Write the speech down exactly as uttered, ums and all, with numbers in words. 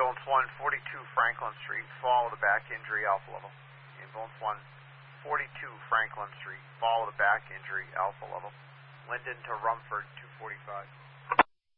Ambulance one, forty-two Franklin Street, fall of the back injury, alpha level. Ambulance one, forty-two Franklin Street, fall of the back injury, alpha level. Linden to Rumford, two forty-five.